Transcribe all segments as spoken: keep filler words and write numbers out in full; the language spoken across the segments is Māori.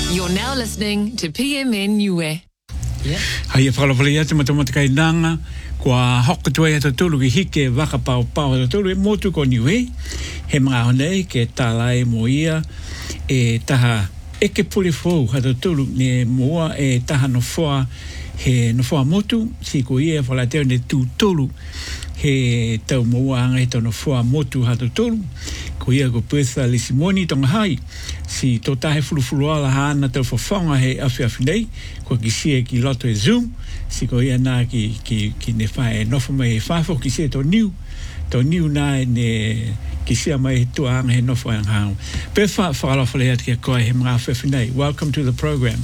You're now listening to P M N Niue. Yeah. Hai e whakalawhali atu matamata kai nanga kua hoka tuai ata tulu ki hike waka pao pao ata tulu e motu ko Niue. He mga honei ke tālai mo ia e taha eke puli fōu ata tulu ne moa e taha no whoa he no whoa motu si ko ia whalateo ne tū tulu he tau moa anga he tau no whoa motu ata tulu ko ia ko Pertha Lesimoni tonga hai si tō tahe fulufulu ala hana tau whawhanga he awhi awhi nei ko ki sia ki loto e Zoom si ko ia nā ki, ki, ki ne whae nofa mai e whawho ki sia tō niu tō niu nā ne ki sia mai he tuanga he nofa ang hao Pertha whakalawhale atu kia koe he mga awhi awhi nei. Welcome to the program.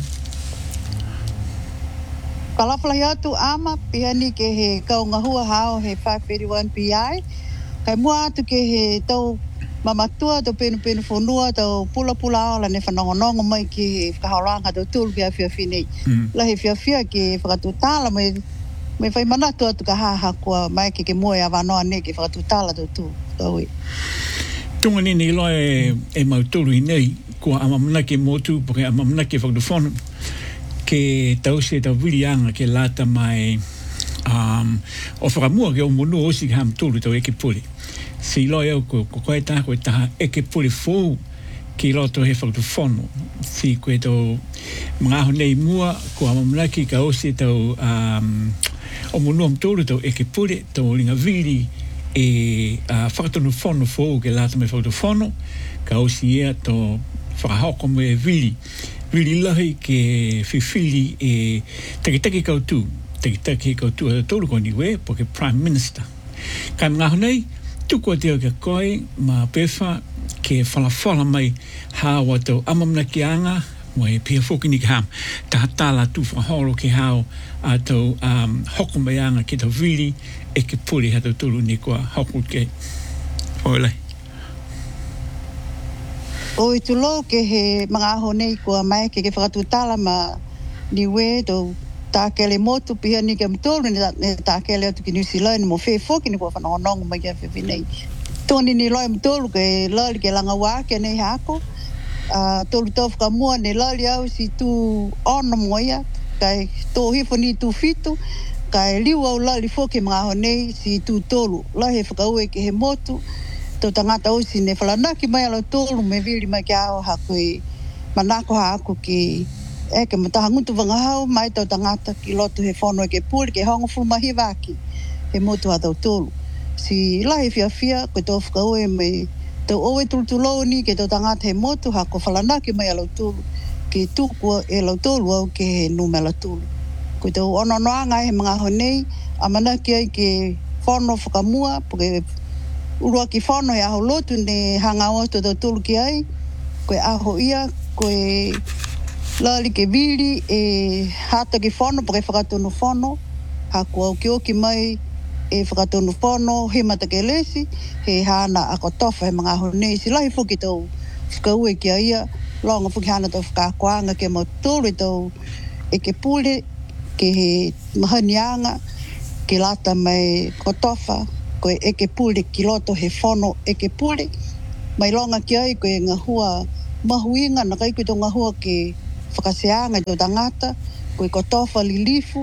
Kalawhale atu ama pihani ke he kaunga hua hao he five eighty-one P I kai mua atu ke he tau mamatua tau penu penu whanua tau pula pula ala ne whanongonongo mai ki he whakahauranga tau tūru ki a whiawhi nei. Mm. La he whiawhia ki whakatutala mai mai whai manatu atu ka haha kua mai ke ke moe a wanoa ne ki whakatutala tau tū tau i. Tunga nini loa e, e mauturu i nei kua amamanake motu porque amamanake whakatuwhonu ke tau se tau wirianga ke lata mai um, o whakamua ke o monu osi ka hamtulu tau eke puli. Si loa eo ko koe taha koe taha eke puli fōu ki loto he whakatuwhono. Si koe tau mga aho nei mua ko amamanaki ka osi tau um, o monu hamtulu tau eke puli tau ringa viri e uh, whakatunu whono fōu ke lata mai whakatuwhono ka osi ea tau whakahoko me viri. Viri lahi ke whiwhiri e takitaki kautu. Takitaki kautu a tolu ko Niue po ke Prime Minister. Kai mga honei, tuko teo ke koe ma Pertha ke whalawhala mai hawa tau amamna ki anga mo e pia whokini ki ham. Taha tāla tu whahoro ki hao a tau um, hoko mai anga ki tau viri e ke puri ha tau tolu ni kua hoko ke. Oilei. O i tulo ke he mga aho nei kua mai ke ke whakatutala ma Niue tau tākele motu piha ni ke mtolu ni tākele atu ki New Zealand mo whee whoki ni kua whanongonongo mai kia whiwhi nei. Tōni ni loi mtolu ke lali ke langa wā ke nei hako. Uh, tolu tau whakamua ne lali au si tū ono moia kai tō hifo ni tū fitu kai liu au lali whoki mga aho nei si tū tolu. Lai he whakaue ke he motu tō tangata osi ne whalanaki mai alo tōlu me viri mai kia ao hako i manako hako ki eke mataha ngutu wangahau mai tō tangata ki lotu he whono e ke pūri ke hongo fulmahi waki he motu ha tau tōlu. Si lahi fia fia koe tō whakaue mai tō oe tulutulou ni ke tō tangata he motu hako whalanaki mai alo tōlu ke tūkua e alo tōlu au ke he nume alo tōlu. Koe tō ono noanga he mga honei amanaki ai ke whono whakamua poke urua ki whono e aho lotu ne hanga o tō tōlu ki ai, koe aho ia, koe lali ke viri e hata ki whono, poke whakatonu whono, hako au ki oki mai e whakatonu whono, he mata ke lesi, he hana ako tofa he mga aho nei, si lahi whuki tau whakaue ki a ia, longa whuki hana tau whakakoanga ke mau tōru tau e ke pule, ke he mahanianga, ke lata mai kotofa, koe eke pule ki loto he whono eke pule. Mai longa ki ai koe ngā hua mahuinga na kai koe tō ngā hua ke whakaseanga i tō tangata, koe kotofa lilifu,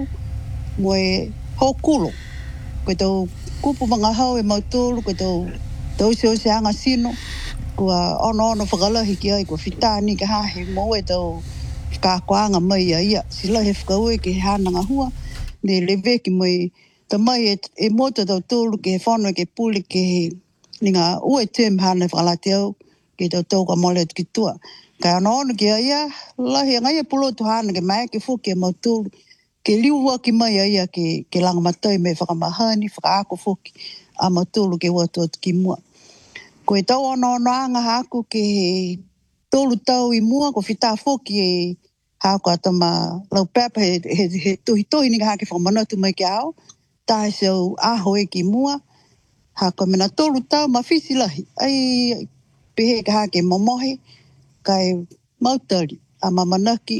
mo e hokulo. Koe tō kupu mga hau e mautoro, koe tō tō use ose anga sino, kua ono ono whakalahi ki ai, kua whitāni ke hahe mo e tō whakakoanga mai a ia. Sila he whakaue ke hana ngā hua, ne lewe ki mai ta mai e, e mota tau tōru ke he whono ke puli ke he ni ngā ue tēm hana whakalate au ke tau tau ka mole atu ki tua. Kai ana ono ki aia, lahi ngai e pulotu hana ke mai ke whuki e mau tōru ke liua ki mai aia ke, ke langa matai me whakamahani, whakaako whuki a mau tōru ke watu atu ki mua. Ko e tau ono ono anga haku ke he tōru tau i mua ko whita whuki e hako atama lau pepa he, he, he tohi tohi ni ka hake whakamanatu mai ki ao. Tahe seu aho e ki mua, hako mena tolu tau ma whisi lahi. Ai pehe ka hake momohe, kai mautari, a mamanaki,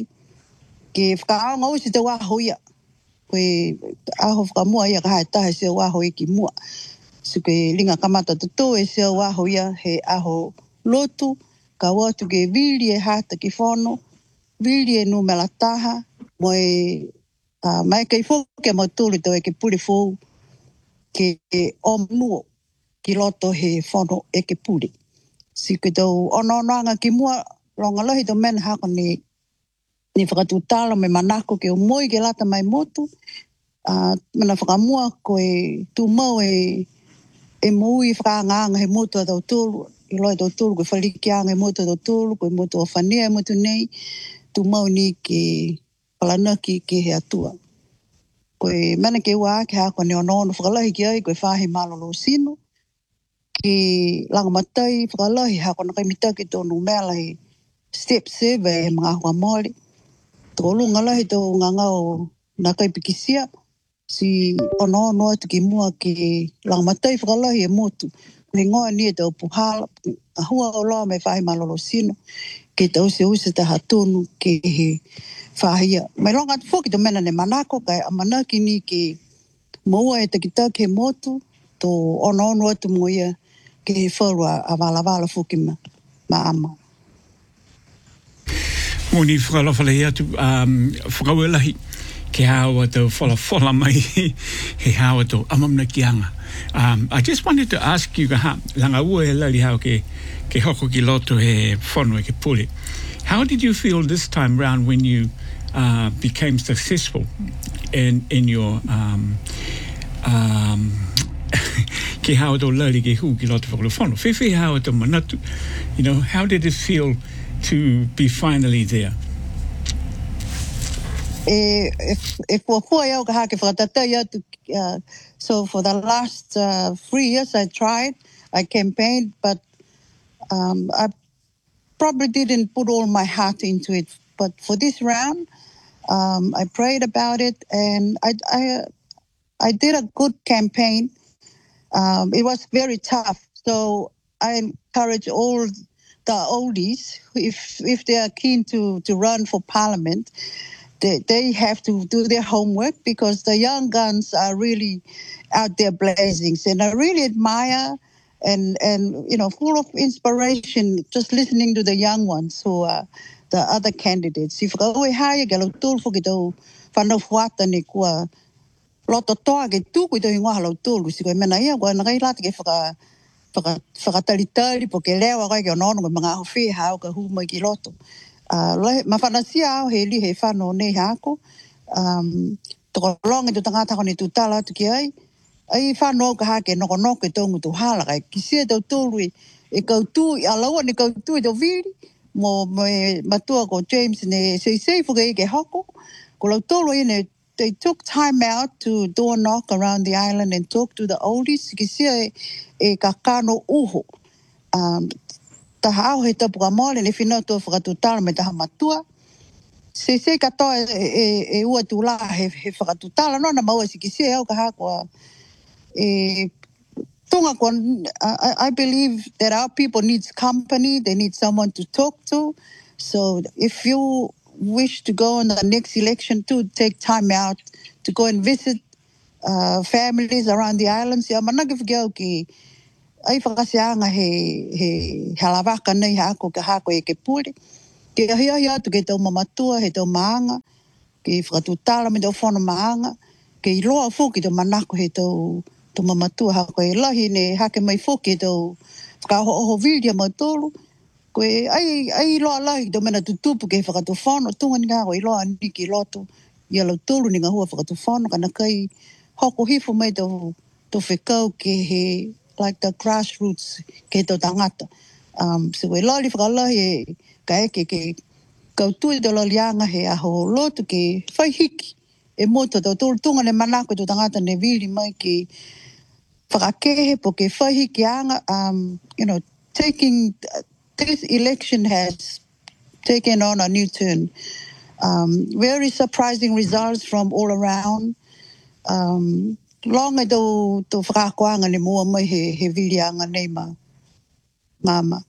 ke whakaanga o si te waho ia. Koe aho whakamua ia ka hae tahe seu aho e ki mua. So ke ringa kamata tato e seu aho ia he aho lotu, ka watu ke viri e hata ki whono, vili e nu mela taha, mo e uh, mai kei fo ke mo tūli tau e ke puli fōu ke o nuo ki loto he whono e ke puli. Si ke tau ono noanga ki mua ronga lohi tau mena hako ni ni whakatutala me manako ke o moi ke lata mai motu. Uh, mana whakamua ko e tu mau e e mui whakanganga he motu a tau tūlu. I loe tau tūlu ko whalikianga he motu a tau tūlu, ko e motu a whania e motu nei. Tu mau ni ke palanaki ke he atua. Ko e mana ke ua ke hako ni ono ono whakalahi ki ai ko e whahi malolo sino. Ki langamatai whakalahi hako na kai mitaki tonu mela he step seven he mga hua mole. Tō lunga lahi tō ngangao na kai pikisia. Si ono ono atu ki mua ki langamatai whakalahi e motu. He ngoa ni e tau puhala. A hua o loa me whahi malolo sino. Ke tau se usa ta hatonu ke he whahia. Mai longa atu whoki tō mena ne manako kai a manaki ni ke maua e takita ke motu. Tō ono ono atu mua ia ke he wharua a wala wala whoki ma, ma ama. Moni whakalawhalei atu um, whakauelahi. Ke hawa tau whala whala mai he hawa tau amamna ki anga. Um, I just wanted to ask you, ha, langa ua he lali hao ke, ke hoko ki loto he whono e ke pule. How did you feel this time round when you uh, became successful in, in your um, um, ke hawa tau lali ke hu ki loto whakalo whono? Whewhi hawa tau manatu. You know, how did it feel to be finally there? E, if if for four years I for that uh, so for the last uh, three years I tried, I campaigned, but um, I probably didn't put all my heart into it. But for this round, um, I prayed about it, and I I I did a good campaign. Um, it was very tough, so I encourage all the oldies, if if they are keen to to run for parliament. They, they have to do their homework because the young guns are really out there blazing. And I really admire and, and you know, full of inspiration just listening to the young ones who are the other candidates. If I go higher, I go for the whanau whata ni kua loto toa ke tuku i tohi ngoha lau tūlu. Si koe mena ia, koe nakai lata ke whaka, whaka, whakatalitari po ke lewa koe ke onono koe mga aho whehau ka hu mai ki loto. Uh, ma whanasia au he li he whano nei hako. Um, toko longa tu tangata kone tu tala atu ki ai. Ai whano ka hake noko noko e tongu tu hala kai. Ki sia tau tūru e kautu, a laua ni kautu e tau viri. Mo me matua ko James ne sei sei fuka i ke hoko. Ko lau tōru i ne, they took time out to door knock around the island and talk to the oldies. Ki sia e, e ka kano uho. Um, taha au he tapu ka mole ne whina tō whakatutala me taha matua. Se se katoa e, e, e ua tūla he, he whakatutala. No na maua si ki se au ka hakoa. E, tonga ko, I, I believe that our people needs company. They need someone to talk to. So if you wish to go on the next election to take time out to go and visit uh, families around the islands, ya manaki whikau ki ai whakasianga he, he halawaka nei hako ka hako e ke pule. Ke ahia hia atu ke tau mamatua, he tau maanga, ke whakatutala me tau whono maanga, ke i loa fuki tau manako he tau, tau mamatua hako e lahi ne hake mai fuki tau whakaho oho vilia mai tolu. Koe ai, ai loa lahi tau mena tutupu ke whakatu whono, tunga ni kako i loa niki loto, i alau tolu ni ngā hua whakatu whono, kana kai hoko hifu mai tau, tau whekau ke he like the grassroots ke tau tangata. Um, so we loli whakalahi e ka eke ke kautui te lolianga he aho lotu ke whaihiki e moto tau tōru tunga ne manako tau tangata ne vili mai ke whakakehe po ke whaihiki anga. Um, you know, taking, this election has taken on a new turn. Um, very surprising results from all around. Um, longa tau tau whakakoanga ne mua mai he, he vilianga nei ma mama.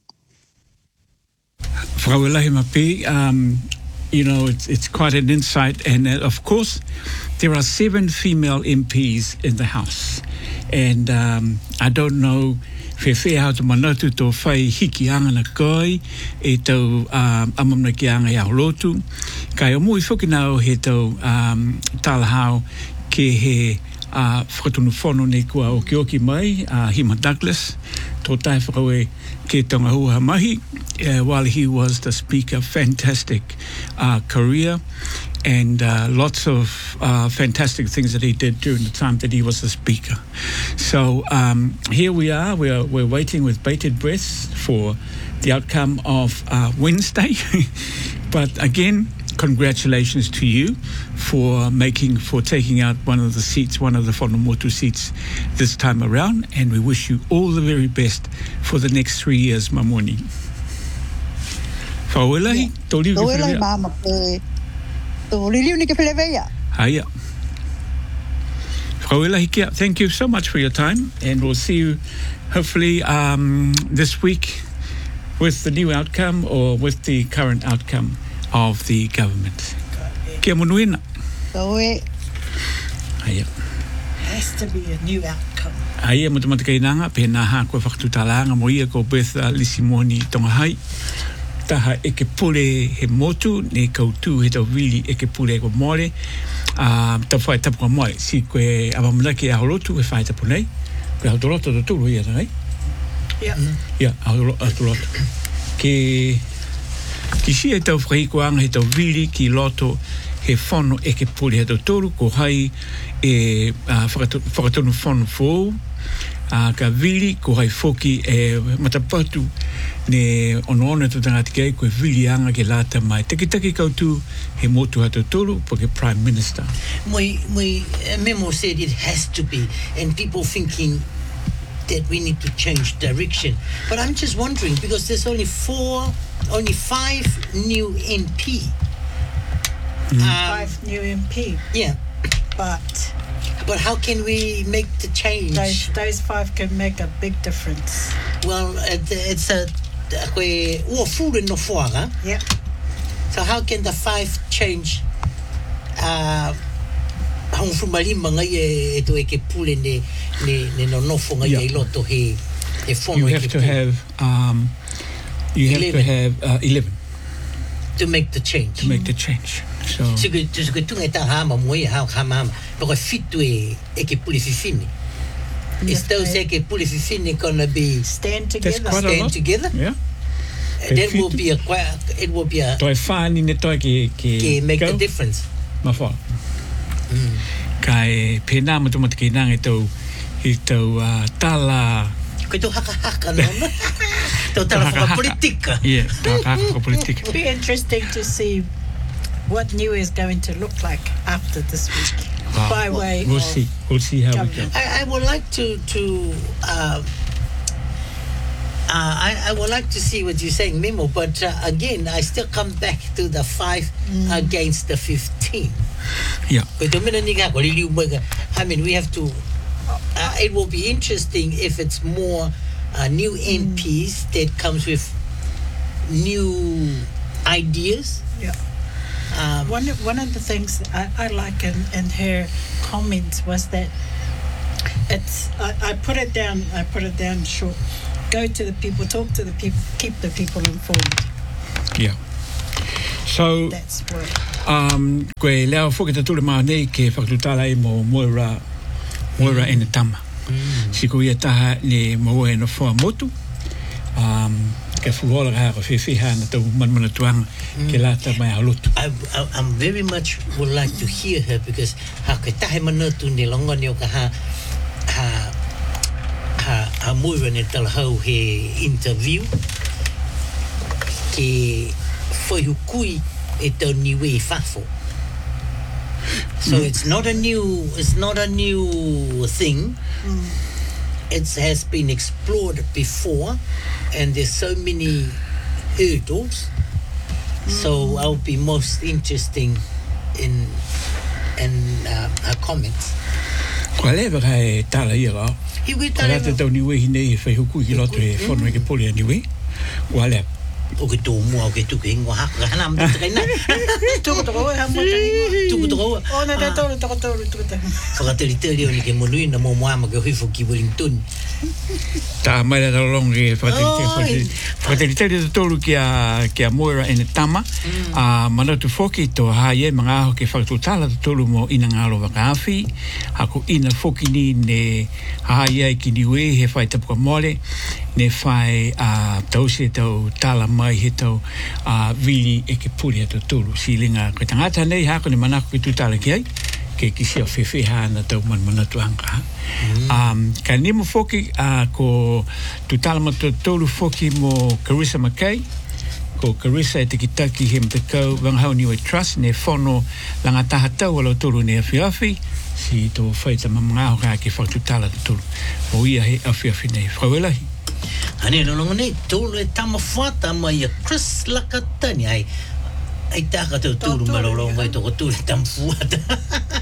Whakawelahi mapi, um, you know, it's, it's quite an insight. And uh, of course, there are seven female M Ps in the House. And um, I don't know whewhea hau te manatu tō whai hiki anga na koi e tau uh, amamna ki anga i aholotu. Kai o mui whukinau he tau um, talahau ke he uh, whakatunu whono nei kua o ki oki mai, uh, Hima Douglas, tō tai whakaue ke tonga hua mahi, uh, while he was the speaker, fantastic uh, career. And uh, lots of uh, fantastic things that he did during the time that he was the speaker. So um, here we are. We're we're waiting with bated breath for the outcome of uh, Wednesday. But again, congratulations to you for making for taking out one of the seats, one of the Whanamotu seats this time around. And we wish you all the very best for the next three years, Mamoni. Whauelahi, tōliu ki Whauelahi, Mama. Hiya. Thank you so much for your time, and we'll see you hopefully um, this week with the new outcome or with the current outcome of the government. Kia monuina. Hiya. Has to be a new outcome. Hiya, mutamata kainanga, pēnā hā kua whakatutalanga mo ia ko Beth Lisimoni Tongahai. Taha e ke pule he motu, ne kautu he tau wili e ke pule e ko more. Uh, tau whai tapu ka moe, si koe amamanaki e aholotu e whai tapu nei. Koe hautoloto to tulu ia nei? Ia. Ia, hautoloto. Ke, ki si e tau whaikoanga he tau wili ki loto he whono e ke pule he tau tolu, ko hai e uh, whakatonu whono fōu. Uh, ka wili ko hai foki e matapatu ne ono ona tu tangata kei koe wili anga ke lata mai taki taki kautu he motu hata tolu po ke Prime Minister. My, my memo said it has to be, and people thinking that we need to change direction. But I'm just wondering, because there's only four, only five new M P. Mm. Um, five new M P. Yeah. But... But how can we make the change? Those, those five can make a big difference. Well, it, it's a... Yeah. So how can the five change? Uh, you have to have um, you have to have uh, eleven to make the change. To make the change. So. So que tu que tu ngeta hama moi ha hama porque fitu e e que pulififini. Is those e que pulififini gonna be stand together? Stand together? Yeah. That will be a it will be a toi fani ne toi ke ke make a difference. Ma fa. Mm. Kai pena mo tomo ke nang eto eto tala que tu haka haka no. Tu tala for politika. Yeah, haka for politika. It'll be interesting to see what New is going to look like after this week. Wow. By way we'll of see. We'll see how government. we go. I, I would like to to uh, uh, I, I would like to see what you're saying, Memo. But uh, again, I still come back to the five mm. against the fifteen. Yeah. I mean, we have to. Uh, it will be interesting if it's more uh, new M Ps mm. that comes with new ideas. Yeah. Um, one of, one of the things I, I like in, in her comments was that it's I, I put it down I put it down short. Go to the people, talk to the people, keep the people informed. Yeah. So that's what. Um, koe leo foki tatule maa nei ke whakatutala e mo moera moera e ne tama. Mm. Si ko ia taha ne mo e no wha motu. Um, ke fuola ha ko whiwhiha na tau manmana tuanga ke lata mai halotu. I, I, I'm very much would like to hear her because ha ke tahe manatu ne longa ni o ka ha ha ha ha moera ne talahau he interview ke whaiukui e tau niwe e whafo. So mm. it's not a new it's not a new thing. Mm. It has been explored before, and there's so many hurdles. Mm. So I'll be most interesting in in uh, her comments. Ko leva kai tala ia la. Hiwi tala. Ko tau niwe hi nei whaihuku ki loto e whono e ke pole niwe. Wale o ke tō mua o ke tuku ingo haka hana am tuku ina. Tuku toko e hamu tari. Tuku toko. O na te tōru, toko tōru, tuku tari. Whakateri teri o ni ke monui na mō moama ke huifo ki Wellington. Tā mai la talong ke whakateri whakateri teri te tōru kia kia Moira e ne tama. A mana tu foki tō hae mga aho ke whakatutala te tōru mo ina ngalo wakawhi. Hako ina foki ni ne hae ai ki niwe he whai tapuka mole. Ne whai a tause tau tala mai he tau a vili e ke puri a tō tōru. Si linga koe tangata nei hako ni manako ke tutala ki ai. Ke kisi o whewhi hana tau man manatu anka. Mm. Um, ka nimo foki uh, ko tutala ma tō tōru foki mo Carissa McKay. Ko Carissa e te kitaki he mtakau Wanghau Niue Trust ne whono langa taha tau alo tōru ne awhiawhi. Si tō whaita mamangao ka ke whakatutala tō tōru. O ia he awhiawhi nei. Whawelahi. Hane no longa nei, tōru e tama whata mai a Chris Lakatani ai. Ai taka tau tūru marorong mai toko tūru tam fuata.